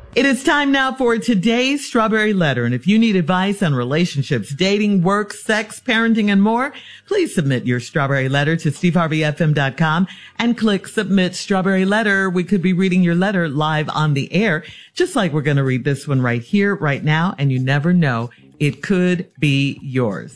It is time now for today's Strawberry Letter. And if you need advice on relationships, dating, work, sex, parenting, and more, please submit your Strawberry Letter to steveharveyfm.com and click Submit Strawberry Letter. We could be reading your letter live on the air, just like we're going to read this one right here, right now. And you never know, it could be yours.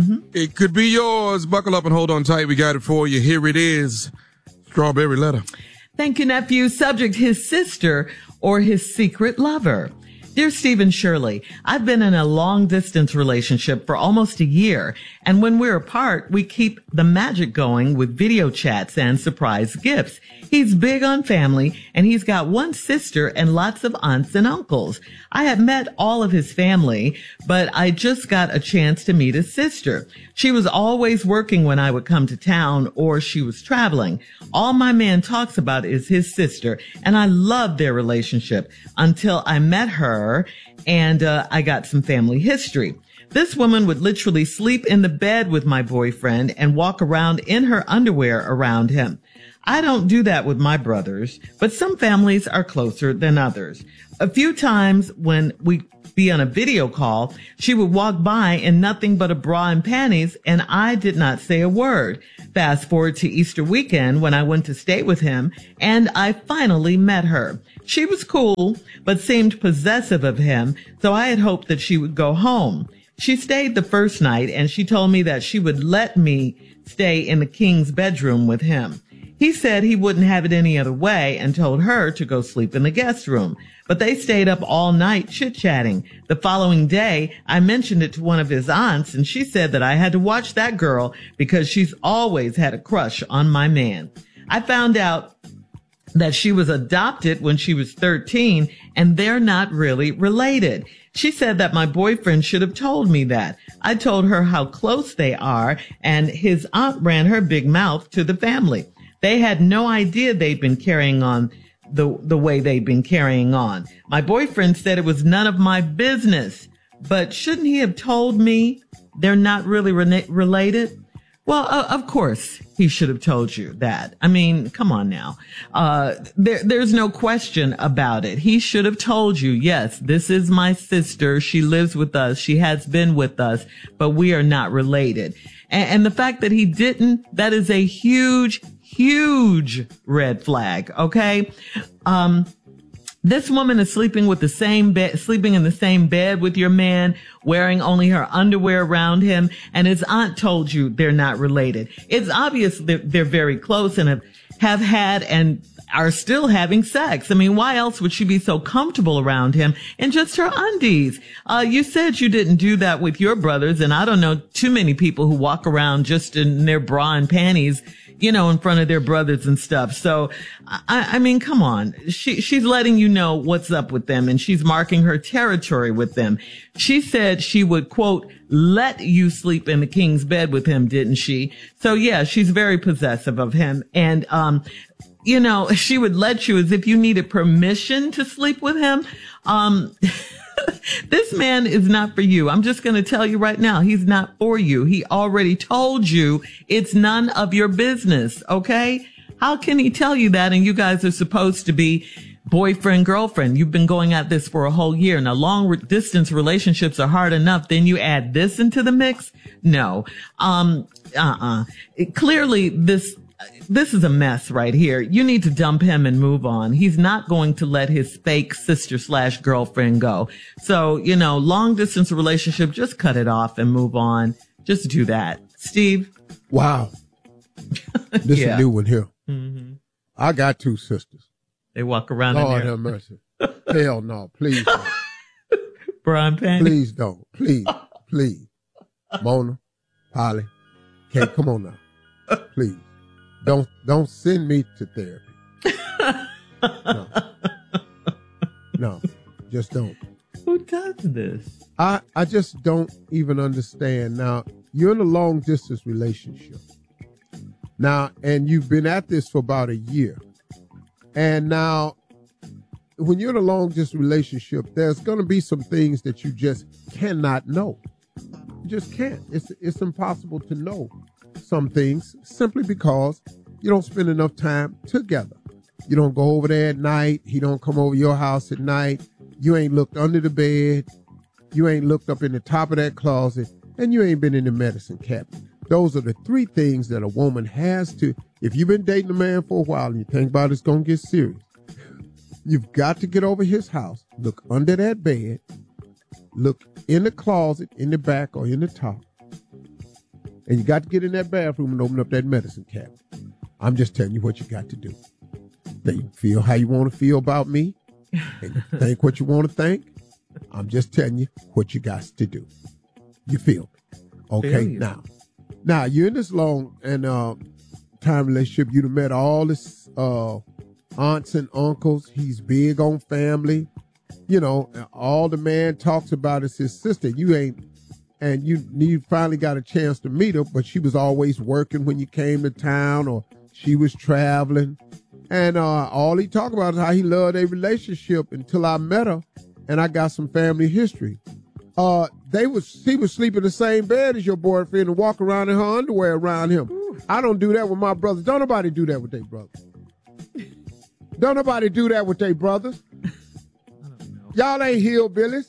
It could be yours. Buckle up and hold on tight. We got it for you. Here it is. Strawberry Letter. Thank you, nephew. Subject, his sister or his secret lover. Dear Steve and Shirley, I've been in a long-distance relationship for almost a year, and when we're apart, we keep the magic going with video chats and surprise gifts. He's big on family, and he's got one sister and lots of aunts and uncles. I have met all of his family, but I just got a chance to meet his sister. She was always working when I would come to town or she was traveling. All my man talks about is his sister, and I love their relationship until I met her and I got some family history. This woman would literally sleep in the bed with my boyfriend and walk around in her underwear around him. I don't do that with my brothers, but some families are closer than others. A few times when we be on a video call, she would walk by in nothing but a bra and panties, and I did not say a word. Fast forward to Easter weekend when I went to stay with him, and I finally met her. She was cool, but seemed possessive of him, so I had hoped that she would go home. She stayed the first night, and she told me that she would let me stay in the king's bedroom with him. He said he wouldn't have it any other way and told her to go sleep in the guest room. But they stayed up all night chit-chatting. The following day, I mentioned it to one of his aunts, and she said that I had to watch that girl because she's always had a crush on my man. I found out that she was adopted when she was 13, and they're not really related. She said that my boyfriend should have told me that. I told her how close they are, and his aunt ran her big mouth to the family. They had no idea they'd been carrying on the way they'd been carrying on. My boyfriend said it was none of my business, but shouldn't he have told me they're not really related? Well, of course he should have told you that. I mean, come on now. There's no question about it. He should have told you, yes, this is my sister. She lives with us. She has been with us, but we are not related. And the fact that he didn't, that is a huge red flag. Okay. This woman is sleeping in the same bed with your man, wearing only her underwear around him, and his aunt told you they're not related. It's obvious that they're very close and have had and are still having sex. I mean, why else would she be so comfortable around him in just her undies? You said you didn't do that with your brothers, and I don't know too many people who walk around just in their bra and panties, you know, in front of their brothers and stuff. So, I mean, come on. She's letting you know what's up with them, and she's marking her territory with them. She said she would, quote, let you sleep in the king's bed with him, didn't she? So yeah, she's very possessive of him. And, you know, she would let you as if you needed permission to sleep with him. This man is not for you. I'm just going to tell you right now, he's not for you. He already told you it's none of your business. Okay. How can he tell you that? And you guys are supposed to be boyfriend, girlfriend. You've been going at this for a whole year. Now, long distance relationships are hard enough. Then you add this into the mix. No. Clearly this is a mess right here. You need to dump him and move on. He's not going to let his fake sister/girlfriend go. So, you know, long distance relationship, just cut it off and move on. Just do that. Steve? Wow. This is a new one here. Mm-hmm. I got two sisters. They walk around Lord in there. have mercy. Hell no, please don't. Brian Panty. Please don't. Please. Mona, Polly, Kate, come on now. Please. Don't send me to therapy. No, just don't. Who does this? I just don't even understand. Now, you're in a long distance relationship. Now, and you've been at this for about a year. And now, when you're in a long distance relationship, there's going to be some things that you just cannot know. You just can't. It's impossible to know some things simply because you don't spend enough time together. You don't go over there at night. He don't come over your house at night. You ain't looked under the bed. You ain't looked up in the top of that closet. And you ain't been in the medicine cabinet. Those are the three things that a woman has to, if you've been dating a man for a while and you think about it's going to get serious, you've got to get over his house, look under that bed, look in the closet, in the back or in the top. And you got to get in that bathroom and open up that medicine cabinet. I'm just telling you what you got to do. Then you feel how you want to feel about me and you think what you want to think. I'm just telling you what you got to do. You feel me? Okay, now you're in this long and time relationship. You've met all this aunts and uncles. He's big on family. You know, all the man talks about is his sister. You ain't, and you finally got a chance to meet her, but she was always working when you came to town or she was traveling. And all he talked about is how he loved a relationship until I met her and I got some family history. He was sleeping in the same bed as your boyfriend and walk around in her underwear around him. Ooh. I don't do that with my brothers. Don't nobody do that with their brothers. Don't nobody do that with their brothers. I don't know. Y'all ain't hillbillies.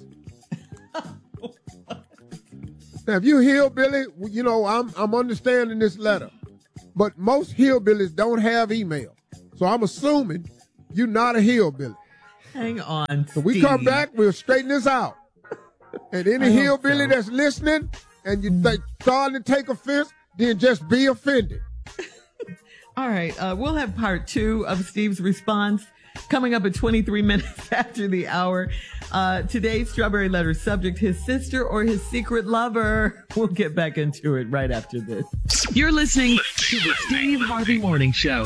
Now, if you hillbilly, you know, I'm understanding this letter. But most hillbillies don't have email. So I'm assuming you're not a hillbilly. Hang on, So we come back, we'll straighten this out. And any hillbilly that's listening and you starting to take offense, then just be offended. All right. We'll have part 2 of Steve's response coming up at 23 minutes after the hour. Today's Strawberry Letter subject, his sister or his secret lover. We'll get back into it right after this. You're listening to the Steve Harvey Morning Show.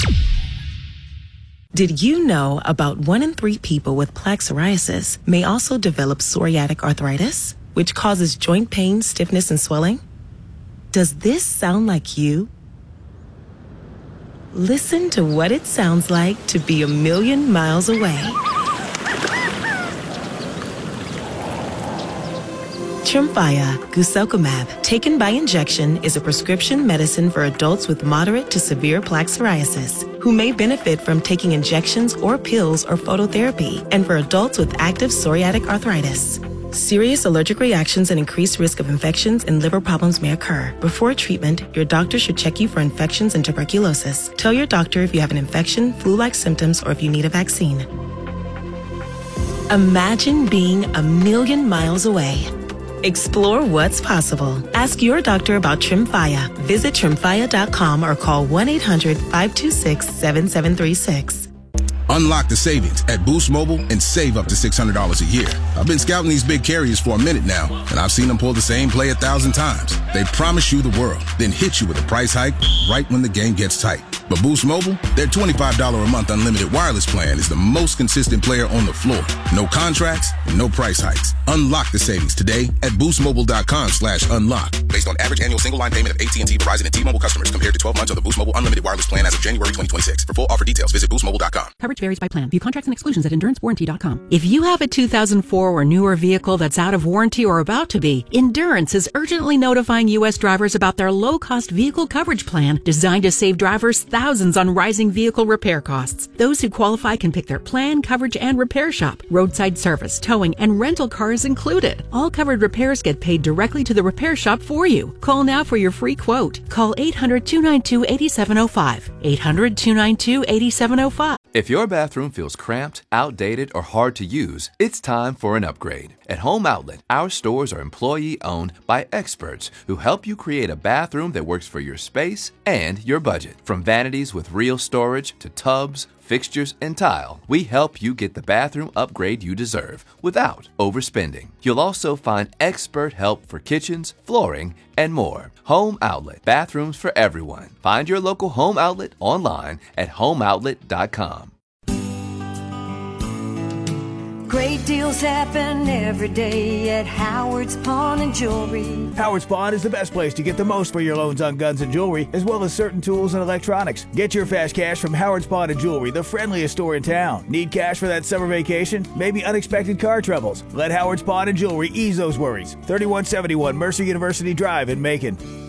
Did you know about 1 in 3 people with plaque psoriasis may also develop psoriatic arthritis, which causes joint pain, stiffness, and swelling? Does this sound like you? Listen to what it sounds like to be a million miles away. Tremfya guselkumab, taken by injection, is a prescription medicine for adults with moderate to severe plaque psoriasis who may benefit from taking injections or pills or phototherapy, and for adults with active psoriatic arthritis. Serious allergic reactions and increased risk of infections and liver problems may occur. Before treatment, your doctor should check you for infections and tuberculosis. Tell your doctor if you have an infection, flu-like symptoms, or if you need a vaccine. Imagine being a million miles away. Explore what's possible. Ask your doctor about Tremfya. Visit Tremfya.com or call 1-800-526-7736. Unlock the savings at Boost Mobile and save up to $600 a year. I've been scouting these big carriers for a minute now, and I've seen them pull the same play 1,000 times. They promise you the world, then hit you with a price hike right when the game gets tight. But Boost Mobile, their $25 a month unlimited wireless plan is the most consistent player on the floor. No contracts, no price hikes. Unlock the savings today at boostmobile.com/unlock. Based on average annual single line payment of AT&T, Verizon, and T-Mobile customers compared to 12 months of the Boost Mobile unlimited wireless plan as of January 2026. For full offer details, visit boostmobile.com. Coverage varies by plan. View contracts and exclusions at endurancewarranty.com. If you have a 2004 or newer vehicle that's out of warranty or about to be, Endurance is urgently notifying U.S. drivers about their low-cost vehicle coverage plan designed to save drivers thousands on rising vehicle repair costs. Those who qualify can pick their plan, coverage, and repair shop. Roadside service, towing, and rental cars included. All covered repairs get paid directly to the repair shop for you. Call now for your free quote. Call 800-292-8705. 800-292-8705. If your bathroom feels cramped, outdated, or hard to use, it's time for an upgrade. At Home Outlet, our stores are employee-owned by experts who help you create a bathroom that works for your space and your budget. From vanities with real storage to tubs, fixtures, and tile, we help you get the bathroom upgrade you deserve without overspending. You'll also find expert help for kitchens, flooring, and more. Home Outlet, bathrooms for everyone. Find your local Home Outlet online at homeoutlet.com. Great deals happen every day at Howard's Pawn and Jewelry. Howard's Pawn is the best place to get the most for your loans on guns and jewelry, as well as certain tools and electronics. Get your fast cash from Howard's Pawn and Jewelry, the friendliest store in town. Need cash for that summer vacation? Maybe unexpected car troubles? Let Howard's Pawn and Jewelry ease those worries. 3171 Mercer University Drive in Macon.